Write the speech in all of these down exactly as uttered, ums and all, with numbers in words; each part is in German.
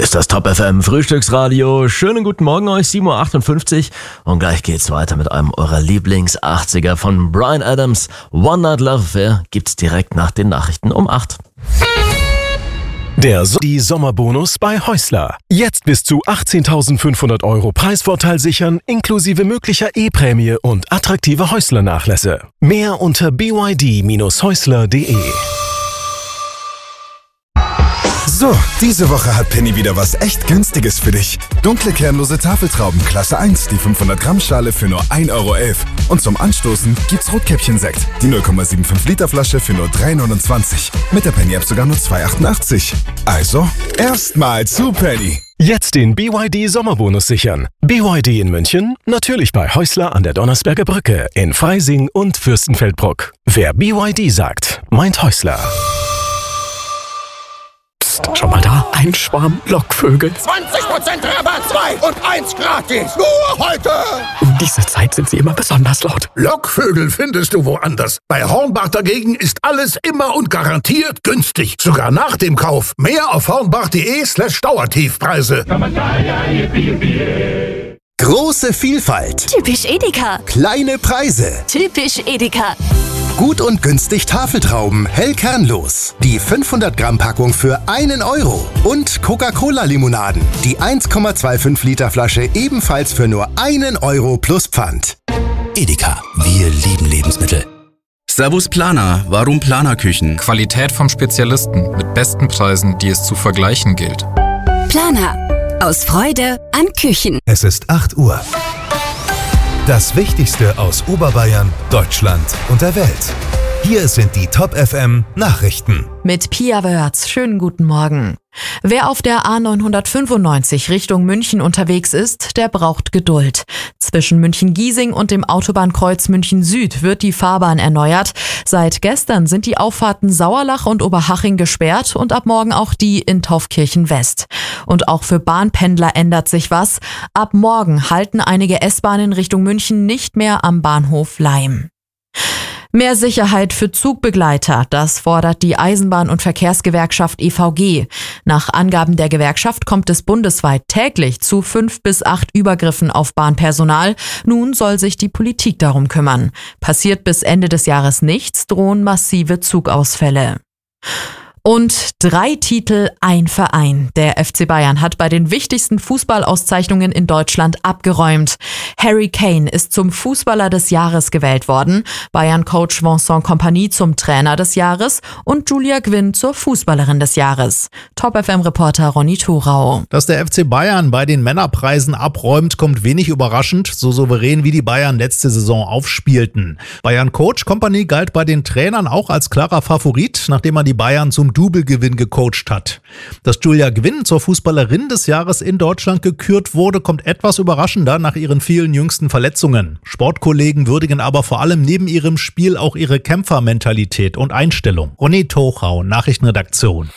ist das Top F M Frühstücksradio. Schönen guten Morgen euch, sieben Uhr achtundfünfzig. Und gleich geht's weiter mit einem eurer Lieblings-achtziger von Bryan Adams. One Night Love Affair gibt's direkt nach den Nachrichten um acht. Der so- die Sommerbonus bei Häusler. Jetzt bis zu achtzehntausendfünfhundert Euro Preisvorteil sichern, inklusive möglicher E-Prämie und attraktive Häusler-Nachlässe. Mehr unter b y d Bindestrich häusler punkt d e. So, diese Woche hat Penny wieder was echt Günstiges für dich. Dunkle kernlose Tafeltrauben Klasse eins, die fünfhundert Gramm Schale für nur ein Euro elf. Und zum Anstoßen gibt's Rotkäppchen-Sekt, die null Komma fünfundsiebzig Liter Flasche für nur drei neunundzwanzig. Mit der Penny-App sogar nur zwei achtundachtzig. Also, erstmal zu Penny. Jetzt den B Y D Sommerbonus sichern. B Y D in München, natürlich bei Häusler an der Donnersberger Brücke, in Freising und Fürstenfeldbruck. Wer B Y D sagt, meint Häusler. Schau mal da, ein Schwarm Lockvögel. zwanzig Prozent Rabatt, zwei und eins gratis. Nur heute. Um diese Zeit sind sie immer besonders laut. Lockvögel findest du woanders. Bei Hornbach dagegen ist alles immer und garantiert günstig. Sogar nach dem Kauf. Mehr auf hornbach.de slash Dauertiefpreise. Große Vielfalt. Typisch Edeka. Kleine Preise. Typisch Edeka. Gut und günstig Tafeltrauben, hell kernlos. Die fünfhundert Gramm Packung für einen Euro. Und Coca-Cola-Limonaden. Die eins Komma fünfundzwanzig Liter Flasche ebenfalls für nur einen Euro plus Pfand. Edeka, wir lieben Lebensmittel. Servus Planer, warum Planerküchen? Qualität vom Spezialisten mit besten Preisen, die es zu vergleichen gilt. Planer, aus Freude an Küchen. Es ist acht Uhr. Das Wichtigste aus Oberbayern, Deutschland und der Welt. Hier sind die Top F M Nachrichten. Mit Pia Wörz. Schönen guten Morgen. Wer auf der A neunhundertfünfundneunzig Richtung München unterwegs ist, der braucht Geduld. Zwischen München-Giesing und dem Autobahnkreuz München Süd wird die Fahrbahn erneuert. Seit gestern sind die Auffahrten Sauerlach und Oberhaching gesperrt und ab morgen auch die in Taufkirchen West. Und auch für Bahnpendler ändert sich was. Ab morgen halten einige S-Bahnen Richtung München nicht mehr am Bahnhof Laim. Mehr Sicherheit für Zugbegleiter, das fordert die Eisenbahn- und Verkehrsgewerkschaft E V G. Nach Angaben der Gewerkschaft kommt es bundesweit täglich zu fünf bis acht Übergriffen auf Bahnpersonal. Nun soll sich die Politik darum kümmern. Passiert bis Ende des Jahres nichts, drohen massive Zugausfälle. Und drei Titel, ein Verein. Der F C Bayern hat bei den wichtigsten Fußballauszeichnungen in Deutschland abgeräumt. Harry Kane ist zum Fußballer des Jahres gewählt worden, Bayern-Coach Vincent Kompany zum Trainer des Jahres und Julia Gwynn zur Fußballerin des Jahres. Top F M-Reporter Ronny Thorau. Dass der F C Bayern bei den Männerpreisen abräumt, kommt wenig überraschend, so souverän wie die Bayern letzte Saison aufspielten. Bayern-Coach Kompany galt bei den Trainern auch als klarer Favorit, nachdem er die Bayern zum Double-Gewinn gecoacht hat. Dass Julia Gwynn zur Fußballerin des Jahres in Deutschland gekürt wurde, kommt etwas überraschender nach ihren vielen jüngsten Verletzungen. Sportkollegen würdigen aber vor allem neben ihrem Spiel auch ihre Kämpfermentalität und Einstellung. Ronny Thorau, Nachrichtenredaktion.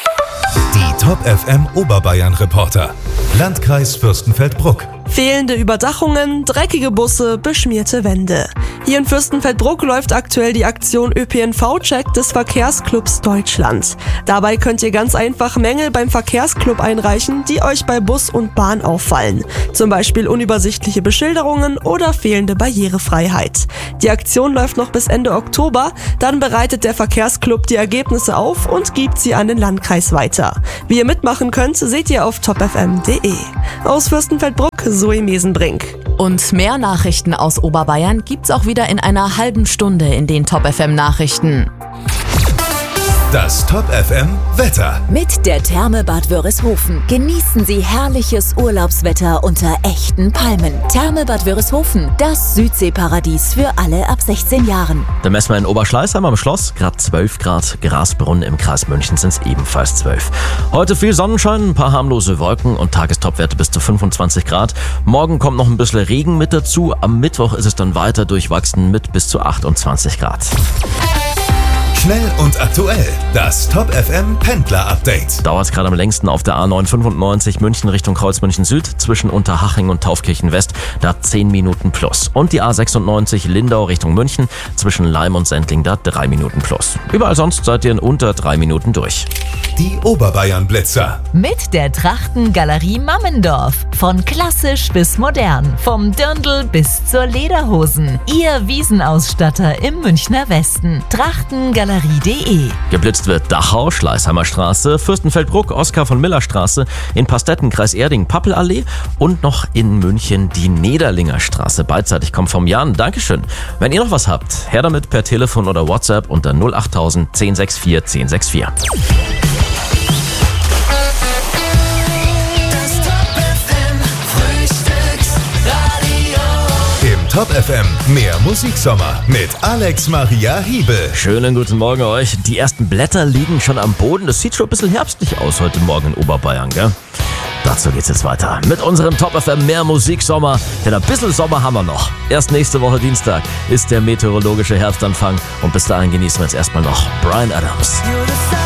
Die Top F M Oberbayern Reporter. Landkreis Fürstenfeldbruck. Fehlende Überdachungen, dreckige Busse, beschmierte Wände. Hier in Fürstenfeldbruck läuft aktuell die Aktion Ö P N V-Check des Verkehrsclubs Deutschland. Dabei könnt ihr ganz einfach Mängel beim Verkehrsclub einreichen, die euch bei Bus und Bahn auffallen. Zum Beispiel unübersichtliche Beschilderungen oder fehlende Barrierefreiheit. Die Aktion läuft noch bis Ende Oktober, dann bereitet der Verkehrsclub die Ergebnisse auf und gibt sie an den Landkreis weiter. Wie ihr mitmachen könnt, seht ihr auf top f m punkt d e. Aus Fürstenfeldbruck, Zoe Mesenbrink. Und mehr Nachrichten aus Oberbayern gibt's auch wieder in einer halben Stunde in den Top F M Nachrichten. Das Top F M Wetter. Mit der Therme Bad Wörishofen genießen Sie herrliches Urlaubswetter unter echten Palmen. Therme Bad Wörishofen, das Südseeparadies für alle ab sechzehn Jahren. Da messen wir in Oberschleißheim am Schloss, gerade zwölf Grad, Grasbrunn im Kreis München sind es ebenfalls zwölf. Heute viel Sonnenschein, ein paar harmlose Wolken und Tagestopwerte bis zu fünfundzwanzig Grad. Morgen kommt noch ein bisschen Regen mit dazu, am Mittwoch ist es dann weiter durchwachsen mit bis zu achtundzwanzig Grad. Schnell und aktuell. Das Top F M Pendler Update. Dauert gerade am längsten auf der A neun fünfundneunzig München Richtung Kreuzmünchen Süd zwischen Unterhaching und Taufkirchen West. Da zehn Minuten plus. Und die A sechsundneunzig Lindau Richtung München zwischen Leim und Sendling. Da drei Minuten plus. Überall sonst seid ihr in unter drei Minuten durch. Die Oberbayern Blitzer. Mit der Trachtengalerie Mammendorf. Von klassisch bis modern. Vom Dirndl bis zur Lederhosen. Ihr Wiesenausstatter im Münchner Westen. Trachtengalerie punkt de. Geblitzt wird Dachau, Schleißheimer Straße, Fürstenfeldbruck, Oskar von Miller Straße, in Pastetten, Kreis Erding, Pappelallee und noch in München die Nederlinger Straße. Beidseitig kommt vom Jan. Dankeschön. Wenn ihr noch was habt, her damit per Telefon oder WhatsApp unter null achttausend zehn sechs vier zehn sechs vier. Top F M, mehr Musiksommer mit Alex Maria Hiebel. Schönen guten Morgen euch. Die ersten Blätter liegen schon am Boden. Das sieht schon ein bisschen herbstlich aus heute Morgen in Oberbayern, gell? Dazu geht's jetzt weiter mit unserem Top F M mehr Musiksommer. Denn ein bisschen Sommer haben wir noch. Erst nächste Woche Dienstag ist der meteorologische Herbstanfang. Und bis dahin genießen wir jetzt erstmal noch Bryan Adams.